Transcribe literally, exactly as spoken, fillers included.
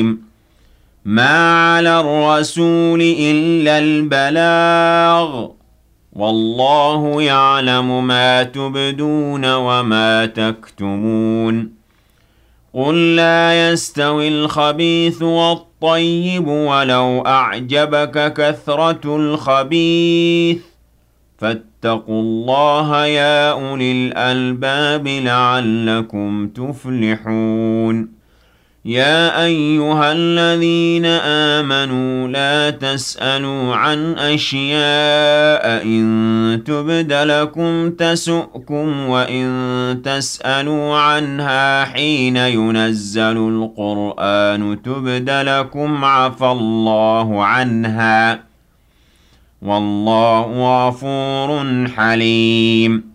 ما على الرسول إلا البلاغ والله يعلم ما تبدون وما تكتمون قل لا يستوي الخبيث والطيب ولو أعجبك كثرة الخبيث فاتقوا الله يا أولي الألباب لعلكم تفلحون يا أيها الذين آمنوا لا تسألوا عن أشياء إن تبد لكم تسؤكم وإن تسألوا عنها حين ينزل القرآن تبد لكم عفى الله عنها والله غفور حليم